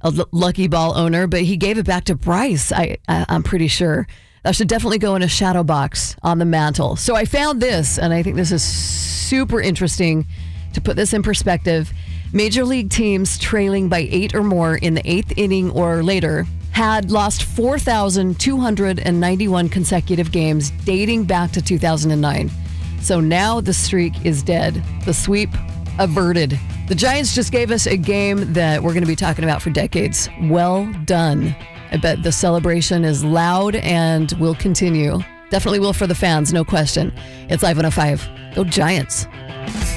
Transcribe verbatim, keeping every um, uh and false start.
a l- lucky ball owner, but he gave it back to Bryce. I, I I'm pretty sure that should definitely go in a shadow box on the mantle. So I found this, and I think this is super interesting to put this in perspective. Major league teams trailing by eight or more in the eighth inning or later had lost four thousand two hundred ninety-one consecutive games dating back to two thousand nine. So now the streak is dead. The sweep averted. The Giants just gave us a game that we're going to be talking about for decades. Well done. I bet the celebration is loud and will continue. Definitely will for the fans, no question. It's Live one oh five. Go Giants.